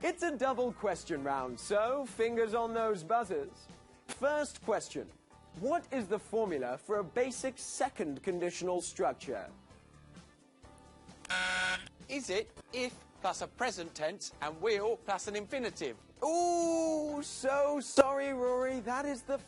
It's a double question round, so fingers on those buzzers. First question. What is the formula for a basic second conditional structure? Is it if plus a present tense and will plus an infinitive? Ooh, so sorry, Rory. That is the